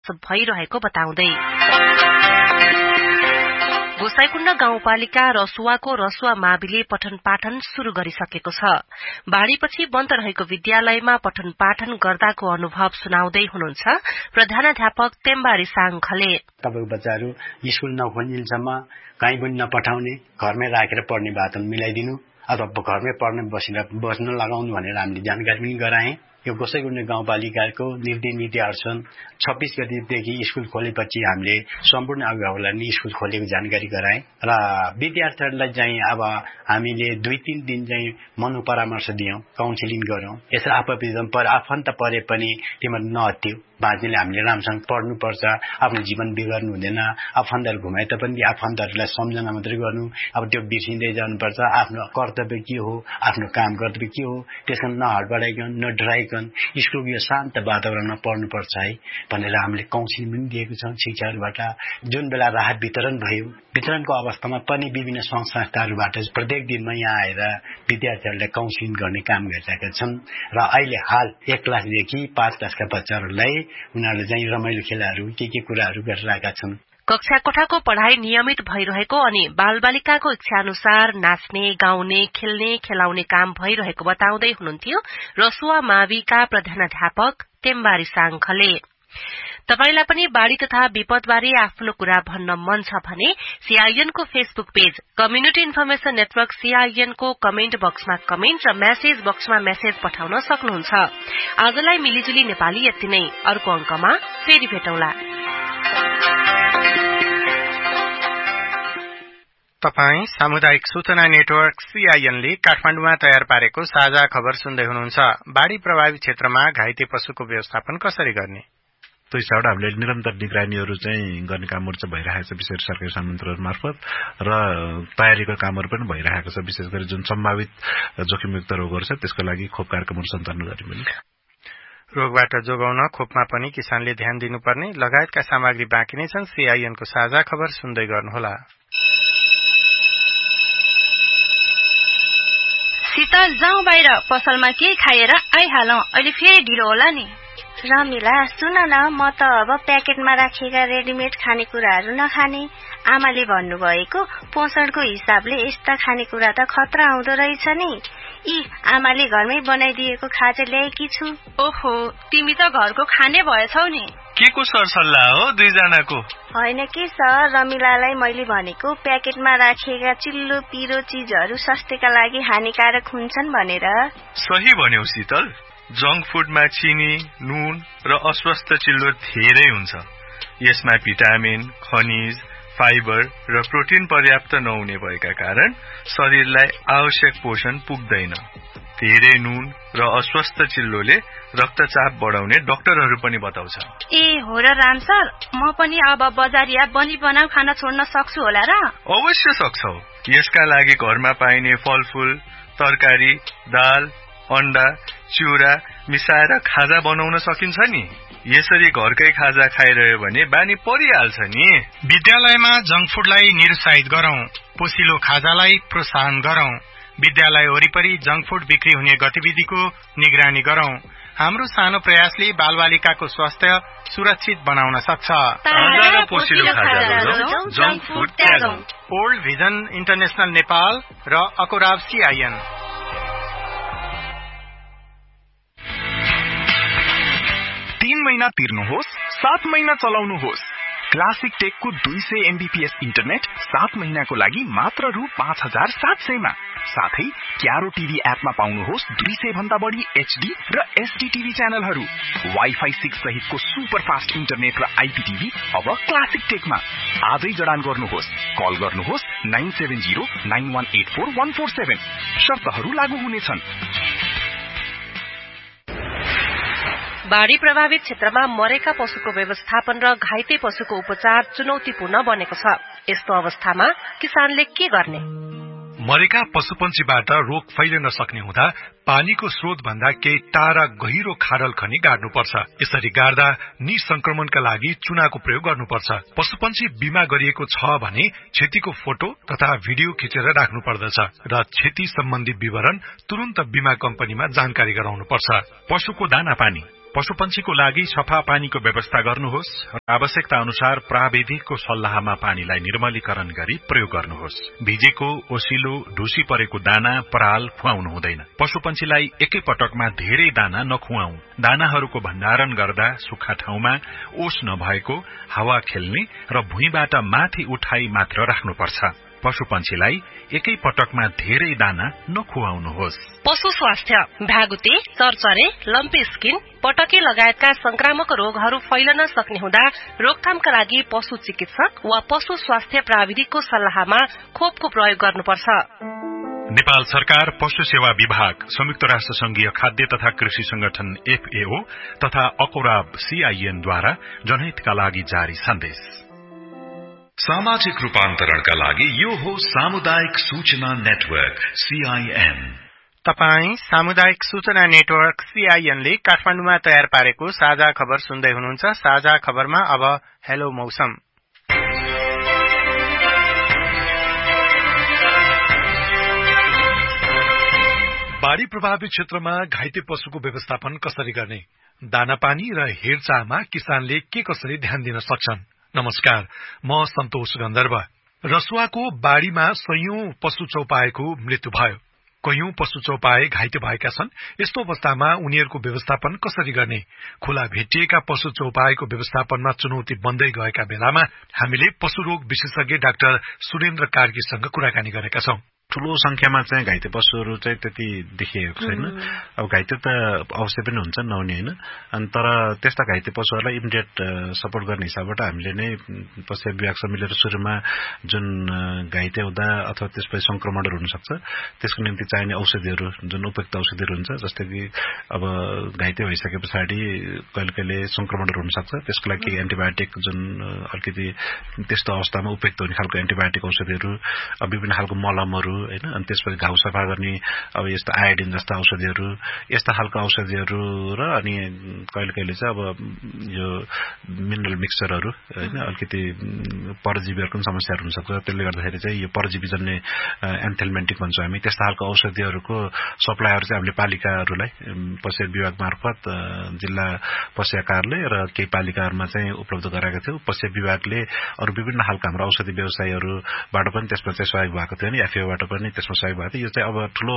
भइरहेको बताउँदै गोसाईकुण्ड गाउँपालिका रसुवाको रसुवा माविले पठन पाठन शुरू गरिसकेको छ। बाढ़ीपछि बन्द रहेको विद्यालयमा पठन पाठन गर्दाको अनुभव सुनाउँदै हुनुहुन्छ प्रधानाध्यापक तेम्बारी साङखले। तपाईको बच्चाहरू स्कुल नखोलिन्जेलसम्म कहीँ पनि नपठाउने, घरमै राखेर पढ्ने वातावरण मिलाइदिनु अथवा घरमै पढ्न बस्न लगाउनु भनेर हामीले जानकारी पनि गराए। यो गोसाईकुण्ड गाउँपालिकाको निर्देश नीतिहरू छन्। 26 गतेदेखि स्कुल खोलेपछि हामीले सम्पूर्ण अभिभावकलाई स्कुल खोलेको जानकारी गराए र विद्यार्थीहरूलाई चाहिँ अब हामीले 2-3 दिन चाहिँ मनोपरामर्श दियौं, काउन्सिलिङ गरौं। यसरी आफन्त परे पनि तिमीहरू नहत्तिउ, बाँच्नेले हामीले राम्रोसँग पढ्नुपर्छ, आफ्नो जीवन बिगार्नु हुँदैन। आफन्तहरू घुमाए तापनि आफन्तहरूलाई सम्झना मात्रै गर्नु, अब त्यो बिर्सिँदै जानुपर्छ। आफ्नो कर्तव्य के हो, आफ्नो काम कर्तव्य के हो, त्यसमा नहडबडाइकन नडराइकन स्कुलको यो शान्त वातावरणमा पढ्नुपर्छ है भनेर हामीले काउन्सिलिङ पनि दिएको छौं शिक्षकहरूबाट। जुन बेला राहत वितरण भयो, वितरणको अवस्थामा पनि विभिन्न संघ संस्थाहरूबाट प्रत्येक दिनमा यहाँ आएर विद्यार्थीहरूलाई काउन्सिलिङ गर्ने काम गरिरहेका छन् र अहिले हाल 1 क्लासदेखि 5 क्लासका बच्चाहरूलाई उनीहरूले चाहिँ रमाइलो खेलहरू के कुराहरू गरिरहेका छन्। कक्षा कोठाको पढ़ाई नियमित भइरहेको अनि बालबालिकाको इच्छा अनुसार नाच्ने, गाउने, खेल्ने, खेलाउने काम भइरहेको बताउँदै हुनुहुन्थ्यो रसुवा माविका प्रधानाध्यापक तेम्बारी साङखले। तपाईलाई पनि बाढ़ी तथा विपदबारे आफ्नो कुरा भन्न मन छ भने सीआईएन को Facebook page community information network CIN को कमेन्ट बक्समा कमेन्ट र मेसेज बक्समा मेसेज पठाउन सक्नुहुन्छ। आजलाई मिलिजुली नेपाली यति नै। अर्को अंकमा फेरि भेटौंला। तपाई सामुदायिक सूचना नेटवर्क सीआईएनले काठमाडौँमा तयार पारेको साझा खबर सुन्दै हुनुहुन्छ। बाढ़ी प्रभावित क्षेत्रमा घाइते पशुको व्यवस्थापन कसरी गर्ने? त्यो हिसाबबाट हामीले निरन्तर निगरानीहरू चाहिँ गर्ने कामहरू चाहिँ भइरहेको छ, विशेष सरकारी संयन्त्रहरू मार्फत र तयारीको कामहरू पनि भइरहेको छ। विशेष गरी जुन सम्भावित जोखिमयुक्त रोगहरू छ त्यसको लागि खोप कार्यक्रमहरू सञ्चालन गर्ने। रोगबाट जोगाउन खोपमा पनि किसानले ध्यान दिनुपर्ने लगायतका सामग्री बाँकी नै छन्। सीआईएनको साझा खबर सुन्दै गर्नुहोला। शीतल जाउँ बाहिर, पसलमा के खाएर आइहालौं, अहिले फेरि ढिलो होला नि। रमिला सुन न, म त अब प्याकेटमा राखिएका रेडिमेड खानेकुराहरू नखाने। आमाले भन्नुभएको पोषणको हिसाबले यस्ता खानेकुरा त खतरा आउँदो रहेछ नि। आमाले घरमै बनाइदिएको खाजा ल्याएकी छु। ओहो, तिमी त घरको खाने भएछौ नि। के को सरसल्लाह हो दुईजनाको? होइन के सर, रमिलालाई मैले भनेको प्याकेटमा राखिएका चिल्लो पिरो चीजहरू स्वास्थ्यका लागि हानिकारक हुन्छन् भनेर। सही भन्यौ शीतल। जंक फूडमा चिनी, नुन र अस्वस्थ चिल्लो धेरै हुन्छ। यसमा भिटामिन, खनिज, फाइबर र प्रोटिन पर्याप्त नहुने भएका कारण शरीरलाई आवश्यक पोषण पुग्दैन। धेरै नुन र अस्वस्थ चिल्लोले रक्तचाप बढाउने डाक्टरहरू पनि बताउँछ। हो र राम सर, म पनि अब बजारिया बनी बनाउ खाना छोड्न सक्छु होला र? अवश्य सक्छौ। यसका लागि घरमा पाइने फलफूल, तरकारी, दाल, अण्डा, चिउरा मिसाएर खाजा बनाउन सकिन्छ नि। यसरी घरकै खाजा खाइरह्यो भने बानी परिहाल्छ नि। विद्यालयमा जंक फूडलाई निरुत्साहित गरौं, पोसिलो खाजालाई प्रोत्साहन गरौं। विद्यालय वरिपरि जंक फूड बिक्री हुने गतिविधिको निगरानी गरौं। हाम्रो सानो प्रयासले बालबालिकाको स्वास्थ्य सुरक्षित बनाउन सक्छ। Junk food त्यागौं। Old vision international Nepal र अकोराब सीआईएन। 3 महिना तिर्नुहोस्, 7 महिना चलाउनुहोस्। क्लासिक टेकको 200 MBPS इन्टरनेट 7 महिनाको लागि मात्र रु 5700 मा। साथै क्यारो टिभी एपमा पाउनुहोस् 200 भन्दा बढी HD र SD टिभी च्यानलहरू। वाइफाई 6 सहितको सुपर फास्ट इन्टरनेट र IPTV अब क्लासिक टेकमा। आजै जडान गर्नुहोस्। कल गर्नुहोस् 9709184147। शर्तहरू लागू हुनेछन्। बाढ़ी प्रभावित क्षेत्रमा मरेका पशुको व्यवस्थापन र घाइते पशुको उपचार चुनौतीपूर्ण बनेको छ। यस्तो अवस्थामा किसानले के गर्ने? मरेका पशुपन्छीबाट रोग फैलिन सक्ने हुँदा पानीको स्रोत भन्दा केही टाढा गहिरो खाडल खनी गाड्नुपर्छ। यसरी गाड्दा निसंक्रमणका लागि चुनाको प्रयोग गर्नुपर्छ। पशुपन्छी बिमा गरिएको छ भने क्षतिको फोटो तथा भिडियो खिचेर राख्नु पर्दछ र क्षति सम्बन्धी विवरण तुरुन्त बिमा कम्पनीमा जानकारी गराउनुपर्छ। पशुको दाना पानी पशुपन्छीको लागि सफा पानीको व्यवस्था गर्नुहोस् र आवश्यकता अनुसार प्राविधिकको सल्लाहमा पानीलाई निर्मलीकरण गरी प्रयोग गर्नुहोस्। भिजेको, ओसिलो, ढुसी परेको दाना, पराल खुवाउनु हुँदैन। पशुपन्छीलाई एकै पटकमा धेरै दाना नखुवाऊ। दानाहरूको भण्डारण गर्दा सुक्खा ठाउँमा, ओस नभएको, हावा खेल्ने र भुइँबाट माथि उठाई मात्र राख्नुपर्छ। पशुपन्छीलाई एकै पटकमा धेरै दाना नखुवाउनुहोस्। पशु स्वास्थ्य, भ्यागुते, चरचरे, लम्पी स्किन, पटके लगायतका संक्रामक रोगहरू फैलन सक्ने हुँदा रोकथामका लागि पशु चिकित्सक वा पशु स्वास्थ्य प्राविधिकको सल्लाहमा खोपको प्रयोग गर्नुपर्छ। नेपाल सरकार, पशु सेवा विभाग, संयुक्त राष्ट्र संघीय खाद्य तथा कृषि संगठन FAO तथा अकोराब CIN द्वारा जनहितका लागि जारी सन्देश। सामाजिक रूपान्तरणका लागि यो हो सामुदायिक सूचना नेटवर्क CIN। तपाई सामुदायिक सूचना नेटवर्क CIN ले काठमाडौँमा तयार पारेको साझा खबर सुन्दै हुनुहुन्छ। साझा खबरमा अब हेलो मौसम। बाढ़ी प्रभावित क्षेत्रमा घाइते पशुको व्यवस्थापन कसरी गर्ने, दानापानी र हेरचाहमा किसानले के कसरी ध्यान दिन सक्छन्? नमस्कार, म सन्तोष गन्धर्व। रसुवाको बाढ़ीमा सयौं पशु चौपाएको मृत्यु भयो। कयौं पशु चौपाए घाइते भएका छन्। यस्तो अवस्थामा उनीहरूको व्यवस्थापन कसरी गर्ने? खुला भेटिएका पशु चौपाएको व्यवस्थापनमा चुनौती बन्दै गएका बेलामा हामीले पशु रोग विशेषज्ञ डाक्टर सुरेन्द्र कार्कीसँग कुराकानी गरेका छौं। ठूलो संख्यामा चाहिँ घाइते पशुहरू चाहिँ त्यति देखिएको छैन। अब घाइते त अवश्य पनि हुन्छ, नहुने होइन। अनि तर त्यस्ता घाइते पशुहरूलाई इमिडिएट सपोर्ट गर्ने हिसाबबाट हामीले नै पशु विभागसँग मिलेर सुरुमा जुन घाइते हुँदा अथवा त्यसपछि संक्रमणहरू हुन सक्छ त्यसको निम्ति चाहिने औषधिहरू, जुन उपयुक्त औषधिहरू हुन्छ, जस्तै कि अब घाइते भइसके पछाडि कहिले कहिले संक्रमणहरू हुन सक्छ, त्यसको लागि एन्टिबायोटिक जुन अलिकति त्यस्तो अवस्थामा उपयुक्त हुने खालको एन्टिबायोटिक औषधिहरू, विभिन्न खालको मलमहरू हैन, अनि त्यसपछि घाउ सफा गर्ने अब यस्तो आयोडिन जस्ता औषधिहरू, यस्ता खालको औषधिहरू र अनि कहिले कहिले चाहिँ अब यो मिनरल मिक्सचरहरू हैन, अलिकति परजीवीहरूको समस्याहरू हुन सक्छ। त्यसले गर्दाखेरि चाहिँ यो परजीवीजन्य एन्थेलमेन्टिक भन्छौँ हामी, त्यस्ता खालको औषधिहरूको सप्लाईहरू चाहिँ हामीले पालिकाहरूलाई पशु विभाग मार्फत जिल्ला पशु कार्यालय र केही पालिकाहरूमा चाहिँ उपलब्ध गराएका थियौँ। पशु विभागले अरू विभिन्न खालका हाम्रो औषधि व्यवसायीहरूबाट पनि त्यसमा चाहिँ सहयोग भएको थियो नि, एफएओबाट पनि त्यसमा सहयोग भएको थियो। यो चाहिँ अब ठूलो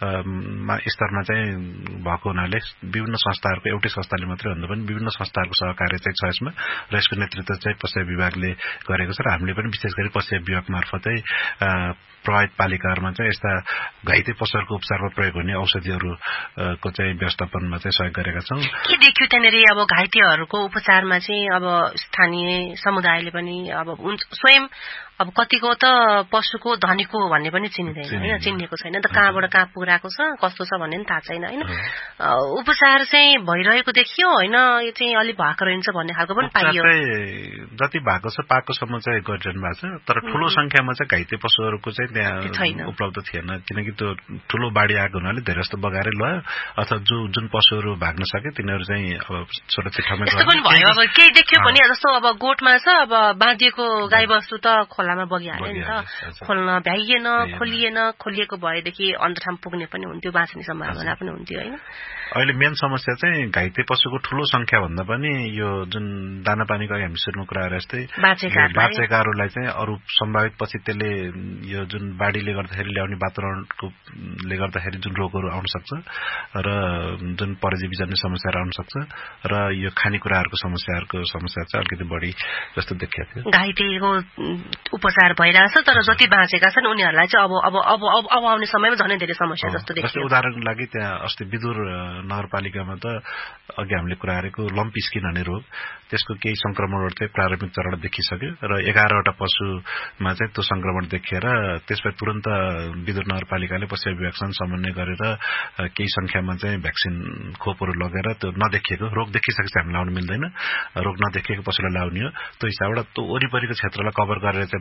स्तरमा चाहिँ भएको हुनाले विभिन्न संस्थाहरूको, एउटै संस्थाले मात्रै भन्दा पनि विभिन्न संस्थाहरूको सहकार्य चाहिँ छ यसमा, र यसको नेतृत्व चाहिँ पशु विभागले गरेको छ र हामीले पनि विशेष गरी पशु विभाग मार्फतै प्रभावित पालिकाहरूमा चाहिँ यस्ता घाइते पशुहरूको उपचारमा प्रयोग हुने औषधिहरूको चाहिँ व्यवस्थापनमा चाहिँ सहयोग गरेका छौँ। के देखियो त्यहाँनिर अब घाइतेहरूको उपचारमा चाहिँ अब स्थानीय समुदायले पनि अब स्वयं अब कतिको त पशुको धनीको भन्ने पनि चिनिँदैन हैन, चिनिएको छैन त, कहाँबाट कहाँ पुराएको छ कस्तो छ भन्ने पनि थाहा छैन हैन। उपचार चाहिँ भइरहेको देखियो हैन, यो चाहिँ अलि भएको रहन्छ भन्ने खालको पनि पाइयो। जति भएको छ पाएकोसम्म चाहिँ गरिरहनु भएको छ, तर ठूलो संख्यामा चाहिँ घाइते पशुहरूको चाहिँ त्यहाँ उपलब्ध थिएन, किनकि त्यो ठूलो बाढी आएको हुनाले धेरै जस्तो बगाएरै लयो, अथवा जुन पशुहरू भाग्न सके तिनीहरू चाहिँ अब सुरक्षित ठाउँमा यस्तो पनि भयो। अब केही देखियो भने जस्तो अब गोठमा छ, अब बाँधिएको गाई बस्तु त खोलामा बगिहाल्यो नि त, खोल्न भ्याइएन, खोलिएको भएदेखि अन्त ठाउँ पुग्ने पनि हुन्थ्यो, बाँच्ने सम्भावना पनि हुन्थ्यो हैन। अहिले मेन समस्या चाहिँ घाइते पशुको ठूलो संख्या भन्दा पनि यो जुन दानापानीको हामी सुन्नु कुरा जस्तै बाँचेकाहरूलाई चाहिँ अरू सम्भावित पछि त्यसले यो जुन बाढीले गर्दाखेरि ल्याउने वातावरणले गर्दाखेरि जुन रोगहरू आउन सक्छ र जुन परजीवीजन्य समस्याहरू आउन सक्छ र यो खानेकुराहरूको समस्या चाहिँ अलिकति बढी जस्तो देखिएको थियो। घाइतेको उपचार भइरहेछ, तर जति बाँचेका छन् उनीहरूलाई चाहिँ अब आउने समयमा झनै धेरै समस्या जस्तो देखियो। उदाहरणको लागि त्यहाँ अस्ति विदुर नगरपालिकामा त अघि हामीले कुरा गरेको लम्पी स्किन भन्ने रोग, त्यसको केही संक्रमणहरू चाहिँ प्रारम्भिक चरण देखिसक्यो र 11वटा पशुमा चाहिँ त्यो संक्रमण देखिएर त्यसपछि तुरन्त विदुर नगरपालिकाले पशु विभागसँग समन्वय गरेर केही संख्यामा चाहिँ भ्याक्सिन खोपहरू लगेर त्यो नदेखिएको रोग देखिसकेपछि हामी लाउनु मिल्दैन, रोग नदेखिएको पशुलाई लाउने हो, त्यो हिसाबबाट त्यो वरिपरिको क्षेत्रलाई कभर गरेर चाहिँ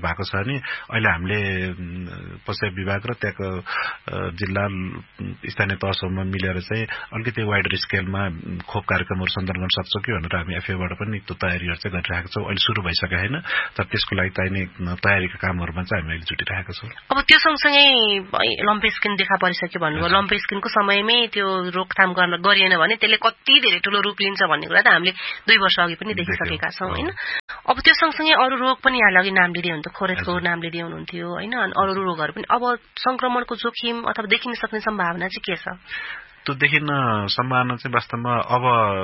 भएको छ भने अहिले हामीले पञ्चायत विभाग र त्यहाँको जिल्ला स्थानीय तहसम्म मिलेर चाहिँ अलिकति वाइडर स्केलमा खोप कार्यक्रमहरू सञ्चालन गर्न सक्छौँ कि भनेर हामी एफएबाट पनि त्यो तयारीहरू चाहिँ गरिरहेका छौँ। अहिले सुरु भइसकेको होइन, तर त्यसको लागि चाहिने तयारीका कामहरूमा चाहिँ हामी अहिले जुटिरहेका छौँ। अब त्यो सँगसँगै लम्पी स्किन देखा परिसक्यो भन्नुभयो। लम्पी स्किनको समयमै त्यो रोकथाम गरिएन भने त्यसले कति धेरै ठूलो रूप लिन्छ भन्ने कुरा त हामीले 2 वर्ष अघि पनि देखिसकेका छौँ होइन। अब त्यो सँगसँगै अरू रोग पनि यहाँले अघि नाम लिँदै हुनुहुन्थ्यो, खोरेजको नाम लिँदै हुनुहुन्थ्यो होइन, अनि अरू रोगहरू पनि। अब संक्रमणको जोखिम अथवा देखिन सक्ने सम्भावना चाहिँ के छ? त्यो देखिन सम्भावना चाहिँ वास्तवमा अब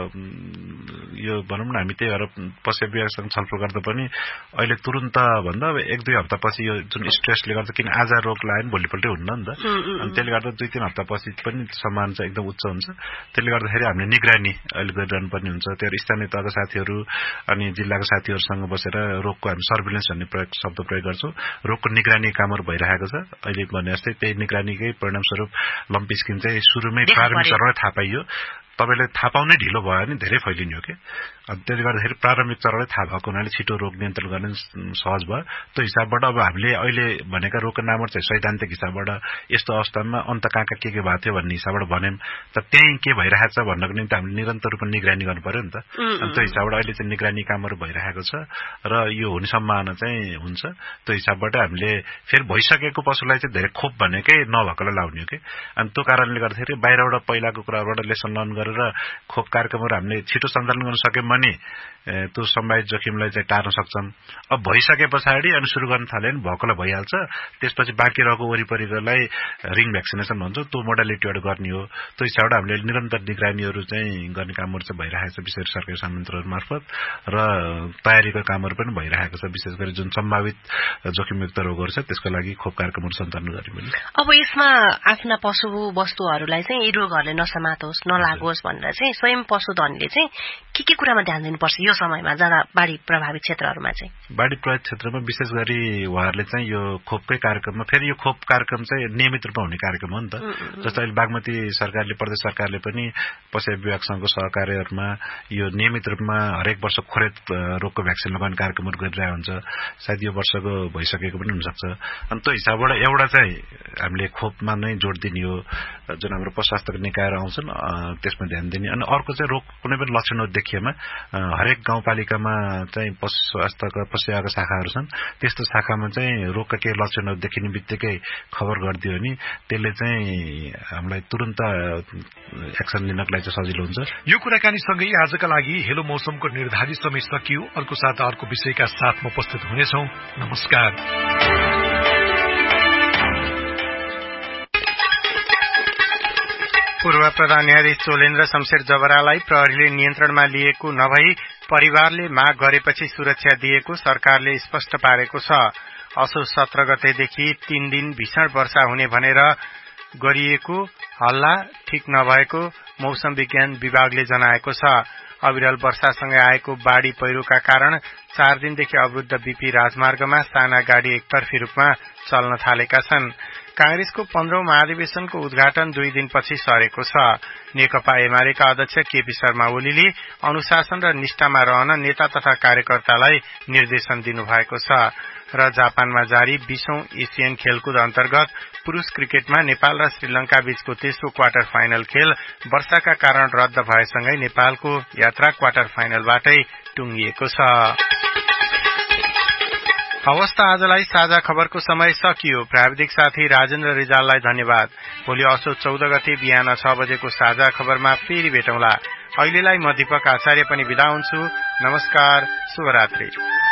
यो भनौँ न हामी त्यही भएर पश्चिम विभागसँग छलफल गर्दा पनि अहिले तुरुन्त भन्दा 1-2 हप्तापछि यो जुन स्ट्रेसले गर्दा किन आज रोग लाग्यो भने भोलिपल्टै हुन्न नि त, अनि त्यसले गर्दा 2-3 हप्तापछि पनि सम्भावना चाहिँ एकदम उच्च हुन्छ। त्यसले गर्दाखेरि हामीले निगरानी अहिले गरिरहनु पर्ने हुन्छ। त्यो स्थानीय तहका साथीहरू अनि जिल्लाका साथीहरूसँग बसेर रोगको हामी सर्भिलेन्स भन्ने शब्द प्रयोग गर्छौँ। रोगको निगरानी कामहरू भइरहेको छ। अहिले भने जस्तै त्यही निगरानीकै परिणामस्वरूप लम्पी स्किन चाहिँ सुरुमै प्रारम्भिक चरणमै थाहा पाइयो। तपाईले थाहा पाउनै ढिलो भयो भने धेरै फैलिने हो के। त्यसले गर्दाखेरि प्रारम्भिक चरणले थाहा भएको हुनाले छिटो रोग नियन्त्रण गर्न सहज भयो। त्यो हिसाबबाट अब हामीले अहिले भनेका रोगका नामहरू चाहिँ सैद्धान्तिक हिसाबबाट यस्तो अवस्थामा अन्त कहाँ के भएको थियो भन्ने हिसाबबाट भन्यौं त त्यही के भइरहेको छ भन्नको निम्ति हामीले निरन्तर रूपमा निगरानी गर्नु पर्यो नि त। अनि त्यो हिसाबबाट अहिले चाहिँ निगरानी कामहरू भइरहेको छ र यो हुने सम्भावना चाहिँ हुन्छ। त्यो हिसाबबाट हामीले फेरि भइसकेको पशुलाई चाहिँ धेरै खोप भनेकै नभएकोलाई लाउने हो के। अनि त्यो कारणले गर्दाखेरि बाहिरबाट पहिलाको कुराबाट लेसन लर्न गरेर खोप कार्यक्रमहरू हामीले छिटो सञ्चालन गर्न सक्यौं भने त्यो सम्भावित जोखिमलाई चाहिँ टार्न सक्छन्। अब भइसके पछाडि अनि सुरु गर्न थाले भने भएकोलाई भइहाल्छ। त्यसपछि बाँकी रहेको वरिपरिकोलाई रिङ भ्याक्सिनेसन भन्छ, त्यो मोडालिटीबाट गर्ने हो। त्यो हिसाबबाट हामीले निरन्तर निगरानीहरू चाहिँ गर्ने कामहरू चाहिँ भइरहेको छ विशेष सरकारी संयन्त्रहरू मार्फत र तयारीको कामहरू पनि भइरहेको छ। विशेष गरी जुन सम्भावित जोखिमयुक्त रोगहरू छ त्यसको लागि खोप कार्यक्रमहरू सञ्चालन गर्ने। अब यसमा आफ्ना पशु वस्तुहरूलाई चाहिँ यी रोगहरूले नसमातोस् नलागोस् भनेर चाहिँ स्वयं पशुधनले चाहिँ के कुरामा ध्यान दिनुपर्छ यो समयमा ज्यादा बाढी प्रभावित क्षेत्रहरूमा चाहिँ? बाढी प्रभावित क्षेत्रमा विशेष गरी उहाँहरूले चाहिँ यो खोपकै कार्यक्रममा फेरि यो खोप कार्यक्रम चाहिँ नियमित रूपमा हुने कार्यक्रम हो नि त। जस्तो अहिले बागमती सरकारले प्रदेश सरकारले पनि पशु विभागसँगको सहकार्यहरूमा यो नियमित रूपमा हरेक वर्ष खोरेज रोगको भ्याक्सिन लगाउने कार्यक्रमहरू गरिरहेको हुन्छ। सायद यो वर्षको भइसकेको पनि हुनसक्छ। अनि त्यो हिसाबबाट एउटा चाहिँ हामीले खोपमा नै जोड दिने हो, जुन हाम्रो पशु स्वास्थ्यको निकायहरू आउँछन् त्यसमा ध्यान दिने। अनि अर्को चाहिँ रोग कुनै पनि लक्षणहरू देखिएमा हरेक गाउँपालिकामा चाहिँ पशु स्वास्थ्यका पशु सेवाका शाखाहरू छन्, त्यस्तो शाखामा चाहिँ रोगका केही लक्षणहरू देखिने बित्तिकै खबर गरिदियो भने त्यसले चाहिँ हामीलाई तुरुन्त एक्सन लिनको लागि चाहिँ सजिलो हुन्छ। यो कुराकानीसँगै आजका लागि हेलो मौसमको निर्धारित समय सकियो। अर्को साता अर्को विषयका साथमा उपस्थित हुनेछौं। नमस्कार। पूर्व प्रधान न्यायाधीश चोलेन्द्र शमशेर जबरालाई प्रहरीले नियन्त्रणमा लिएको नभई परिवारले माग गरेपछि सुरक्षा दिएको सरकारले स्पष्ट पारेको छ। असोज 17 गतेदेखि 3 दिन भीषण वर्षा हुने भनेर गरिएको हल्ला ठिक नभएको मौसम विज्ञान विभागले जनाएको छ। अविरल वर्षासँगै आएको बाढ़ी पहिरोका कारण 4 दिनदेखि अवरुद्ध बीपी राजमार्गमा साना गाड़ी एकतर्फी रूपमा चल्न थालेका छन्। कांग्रेसको 15औं महाधिवेशनको उद्घाटन 2 दिनपछि सरेको छ। नेकपा एमालेका अध्यक्ष केपी शर्मा ओलीले अनुशासन र निष्ठामा रहन नेता तथा कार्यकर्तालाई निर्देशन दिनुभएको छ। र जापानमा जारी 20औं एशियन खेलकुद अन्तर्गत पुरूष क्रिकेटमा नेपाल र श्रीलंका बीचको तेस्रो क्वार्टर फाइनल खेल वर्षाका कारण रद्द भएसँगै नेपालको यात्रा क्वार्टर फाइनलबाटै टुंगिएको छ। हवस् त आजलाई साझा खबरको समय सकियो। प्राविधिक साथी राजेन्द्र रिजाललाई धन्यवाद। भोलि असोज 14 गते बिहान 6 बजेको साझा खबरमा फेरि भेटौँला। अहिलेलाई म दीपक आचार्य पनि बिदा हुन्छु। नमस्कार, शुभरात्रि।